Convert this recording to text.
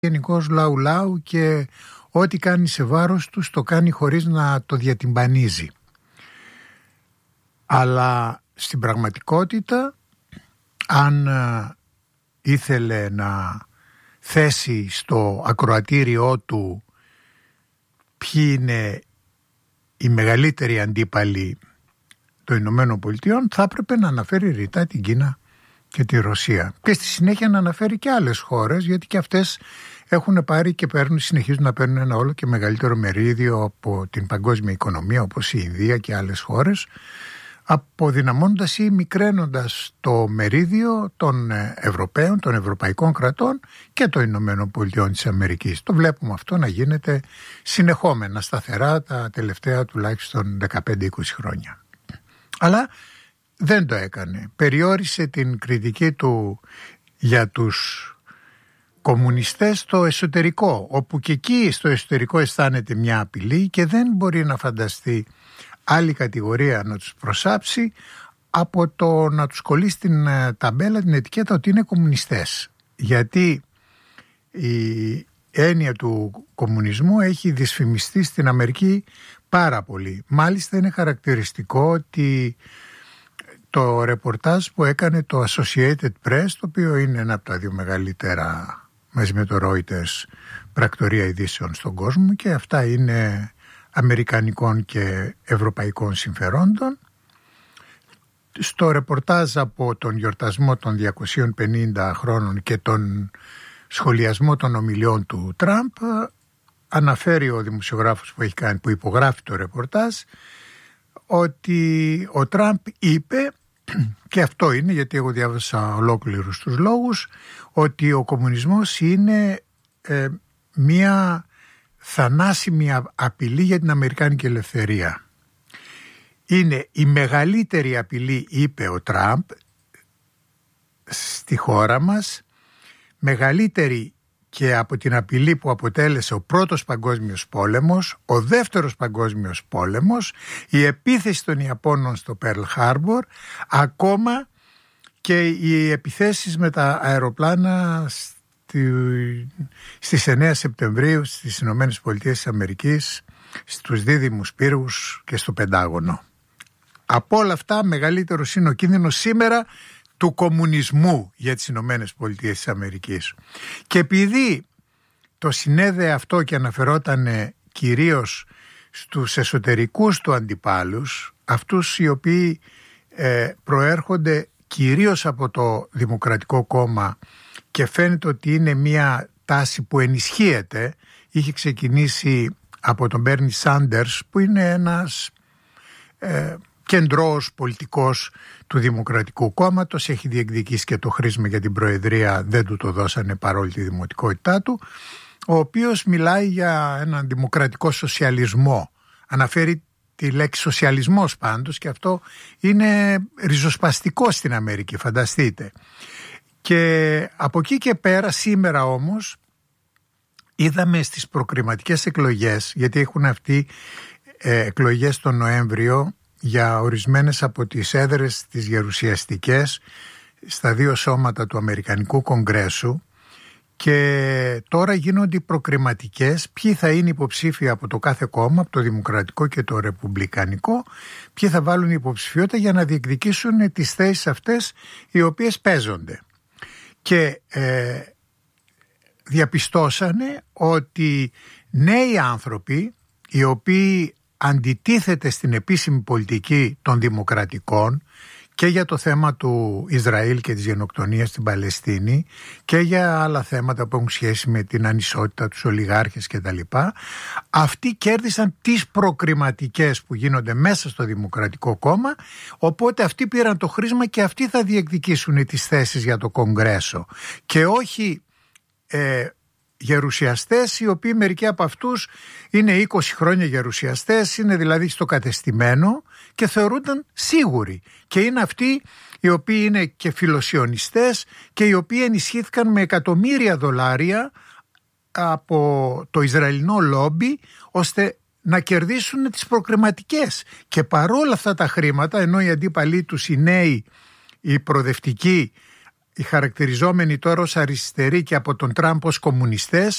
γενικώς λαου-λαου και ό,τι κάνει σε βάρος τους το κάνει χωρίς να το διατυμπανίζει. Αλλά στην πραγματικότητα, αν ήθελε να θέσει στο ακροατήριό του ποιοι είναι οι μεγαλύτεροι αντίπαλοι των Ηνωμένων Πολιτειών, θα έπρεπε να αναφέρει ρητά την Κίνα και τη Ρωσία. Και στη συνέχεια να αναφέρει και άλλες χώρες, γιατί και αυτές έχουν πάρει και συνεχίζουν να παίρνουν ένα όλο και μεγαλύτερο μερίδιο από την παγκόσμια οικονομία, όπως η Ινδία και άλλες χώρες, αποδυναμώνοντας ή μικραίνοντας το μερίδιο των Ευρωπαίων, των ευρωπαϊκών κρατών και των Ηνωμένων Πολιτειών της Αμερικής. Το βλέπουμε αυτό να γίνεται συνεχόμενα, σταθερά τα τελευταία τουλάχιστον 15-20 χρόνια. Αλλά δεν το έκανε. Περιόρισε την κριτική του για τους κομμουνιστές στο εσωτερικό, όπου και εκεί στο εσωτερικό αισθάνεται μια απειλή και δεν μπορεί να φανταστεί άλλη κατηγορία να τους προσάψει από το να τους κολλήσει την ταμπέλα, την ετικέτα ότι είναι κομμουνιστές. Γιατί η έννοια του κομμουνισμού έχει δυσφημιστεί στην Αμερική πάρα πολύ. Μάλιστα είναι χαρακτηριστικό ότι το ρεπορτάζ που έκανε το Associated Press, το οποίο είναι ένα από τα δύο μεγαλύτερα μαζί με το Reuters πρακτορία ειδήσεων στον κόσμο, και αυτά είναι αμερικανικών και ευρωπαϊκών συμφερόντων, στο ρεπορτάζ από τον γιορτασμό των 250 χρόνων και τον σχολιασμό των ομιλιών του Τραμπ, αναφέρει ο δημοσιογράφος που υπογράφει το ρεπορτάζ ότι ο Τραμπ είπε, και αυτό είναι γιατί εγώ διάβασα ολόκληρους τους λόγους, ότι ο κομμουνισμός είναι μία θανάσιμη απειλή για την αμερικάνικη ελευθερία. Είναι η μεγαλύτερη απειλή, είπε ο Τραμπ, στη χώρα μας, μεγαλύτερη και από την απειλή που αποτέλεσε ο πρώτος παγκόσμιος πόλεμος, ο δεύτερος παγκόσμιος πόλεμος, η επίθεση των Ιαπώνων στο Pearl Harbor, ακόμα και οι επιθέσεις με τα αεροπλάνα στις 9 Σεπτεμβρίου στις Ηνωμένες Πολιτείες της Αμερικής, στους δίδυμους πύργους και στο Πεντάγωνο. Από όλα αυτά μεγαλύτερος είναι ο κίνδυνος σήμερα του κομμουνισμού για τις Ηνωμένες Πολιτείες της Αμερικής. Και επειδή το συνέδε αυτό και αναφερόταν κυρίως στους εσωτερικούς του αντιπάλους, αυτούς οι οποίοι προέρχονται κυρίως από το Δημοκρατικό Κόμμα, και φαίνεται ότι είναι μια τάση που ενισχύεται, είχε ξεκινήσει από τον Μπέρνι Σάντερς, που είναι ένας κεντρός πολιτικός του Δημοκρατικού Κόμματος, έχει διεκδικήσει και το χρήσμα για την προεδρία, δεν του το δώσανε παρόλη τη δημοτικότητά του, ο οποίος μιλάει για έναν δημοκρατικό σοσιαλισμό, αναφέρει τη λέξη σοσιαλισμός πάντως, και αυτό είναι ριζοσπαστικό στην Αμερική, φανταστείτε. Και από εκεί και πέρα, σήμερα όμως, είδαμε στις προκριματικές εκλογές, γιατί έχουν αυτοί εκλογές τον Νοέμβριο για ορισμένες από τις έδρες τις γερουσιαστικές στα δύο σώματα του Αμερικανικού Κογκρέσου, και τώρα γίνονται οι προκριματικές, ποιοι θα είναι υποψήφοι από το κάθε κόμμα, από το Δημοκρατικό και το Ρεπουμπλικανικό, ποιοι θα βάλουν υποψηφιότητα για να διεκδικήσουν τις θέσεις αυτές οι οποίες παίζονται. Και διαπιστώσανε ότι νέοι άνθρωποι, οι οποίοι αντιτίθεται στην επίσημη πολιτική των δημοκρατικών και για το θέμα του Ισραήλ και της γενοκτονίας στην Παλαιστίνη και για άλλα θέματα που έχουν σχέση με την ανισότητα, τους ολιγάρχες κτλ., αυτοί κέρδισαν τις προκριματικές που γίνονται μέσα στο Δημοκρατικό Κόμμα, οπότε αυτοί πήραν το χρήσμα και αυτοί θα διεκδικήσουν τις θέσεις για το Κογκρέσο, και όχι γερουσιαστές, οι οποίοι μερικοί από αυτούς είναι 20 χρόνια γερουσιαστές, είναι δηλαδή στο κατεστημένο και θεωρούνταν σίγουροι, και είναι αυτοί οι οποίοι είναι και φιλοσιονιστές και οι οποίοι ενισχύθηκαν με εκατομμύρια δολάρια από το Ισραηλινό λόμπι ώστε να κερδίσουν τις προκριματικές. Και παρόλα αυτά τα χρήματα, ενώ οι αντίπαλοι τους, οι νέοι, οι προοδευτικοί, οι χαρακτηριζόμενοι τώρα ως αριστεροί και από τον Τραμπ ως κομμουνιστές